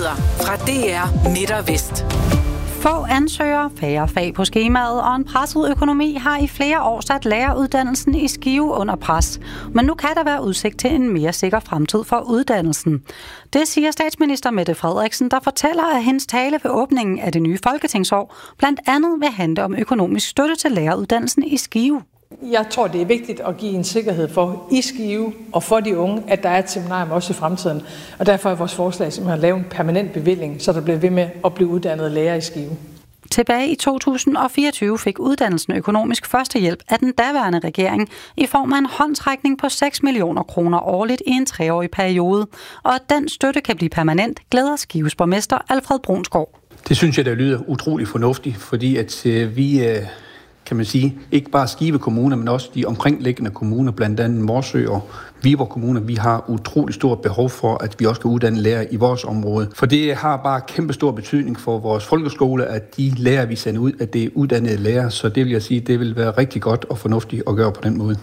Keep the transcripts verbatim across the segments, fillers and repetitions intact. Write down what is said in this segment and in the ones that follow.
Nyheder fra D R Midt og Vest. Få ansøgere, færre fag på skemaet og en presset økonomi har i flere år sat læreruddannelsen i Skive under pres. Men nu kan der være udsigt til en mere sikker fremtid for uddannelsen. Det siger statsminister Mette Frederiksen, der fortæller, at hendes tale ved åbningen af det nye folketingsår blandt andet vil handle om økonomisk støtte til læreruddannelsen i Skive. Jeg tror, det er vigtigt at give en sikkerhed for i Skive og for de unge, at der er et seminarium også i fremtiden. Og derfor er vores forslag simpelthen at lave en permanent bevilling, så der bliver ved med at blive uddannet lærer i Skive. Tilbage i to tusind og fireogtyve fik uddannelsen økonomisk førstehjælp af den daværende regering i form af en håndsrækning på seks millioner kroner årligt i en treårig periode. Og at den støtte kan blive permanent, glæder Skives borgmester Alfred Brunsgaard. Det synes jeg, der lyder utrolig fornuftigt, fordi at øh, vi... Øh kan man sige, ikke bare Skive Kommune, men også de omkringliggende kommuner, blandt andet Morsø og Viborg Kommune. Vi har utrolig stort behov for, at vi også skal uddanne lærere i vores område. For det har bare kæmpe stor betydning for vores folkeskole, at de lærere, vi sender ud, at det er uddannede lærere. Så det vil jeg sige, det vil være rigtig godt og fornuftigt at gøre på den måde.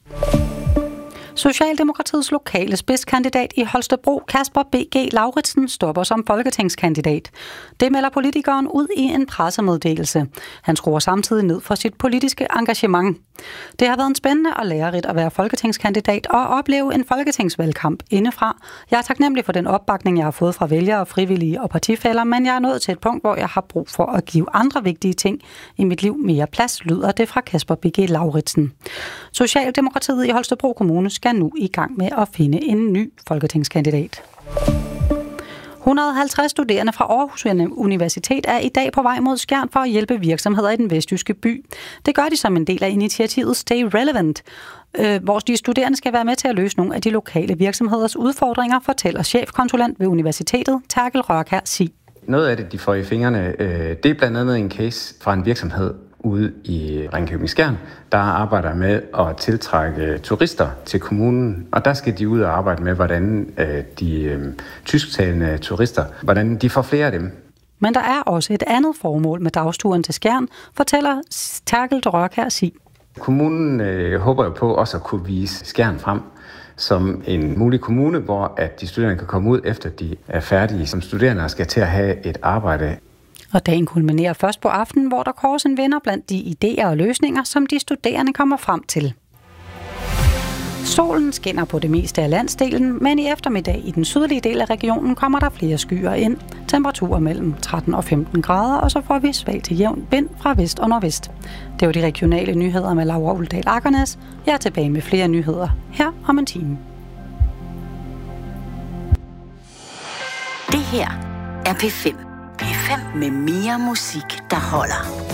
Socialdemokratiets lokale spidskandidat i Holstebro, Kasper B G Lauritsen, stopper som folketingskandidat. Det melder politikeren ud i en pressemeddelelse. Han skruer samtidig ned for sit politiske engagement. Det har været en spændende og lærerigt at være folketingskandidat og opleve en folketingsvalgkamp indefra. Jeg er taknemmelig for den opbakning, jeg har fået fra vælgere, frivillige og partifæller, men jeg er nået til et punkt, hvor jeg har brug for at give andre vigtige ting i mit liv mere plads, lyder det fra Kasper B G Lauritsen. Socialdemokratiet i Holstebro Kommune skal nu i gang med at finde en ny folketingskandidat. et hundrede og halvtreds studerende fra Aarhus Universitet er i dag på vej mod Skjern for at hjælpe virksomheder i den vestjyske by. Det gør de som en del af initiativet Stay Relevant, øh, hvor de studerende skal være med til at løse nogle af de lokale virksomheders udfordringer, fortæller chefkonsulent ved universitetet, Terkel Rørkær Sig. Noget af det, de får i fingrene, øh, det er blandt andet en case fra en virksomhed ude i Ringkøbing-Skjern, der arbejder med at tiltrække turister til kommunen. Og der skal de ud og arbejde med, hvordan øh, de øh, tysktalende turister, hvordan de får flere af dem. Men der er også et andet formål med dagsturen til Skjern, fortæller Terkel Rørkær Sig. Kommunen øh, håber jo på også at kunne vise Skjern frem som en mulig kommune, hvor at de studerende kan komme ud, efter de er færdige som studerende og skal til at have et arbejde. Og dagen kulminerer først på aftenen, hvor der kåres en vinder blandt de idéer og løsninger, som de studerende kommer frem til. Solen skinner på det meste af landsdelen, men i eftermiddag i den sydlige del af regionen kommer der flere skyer ind. Temperaturer mellem tretten og femten grader, og så får vi svag til jævn vind fra vest og nordvest. Det var de regionale nyheder med Laura Uldal Akernes. Jeg er tilbage med flere nyheder her om en time. Det her er P fem. P fem med mere musik, der holder.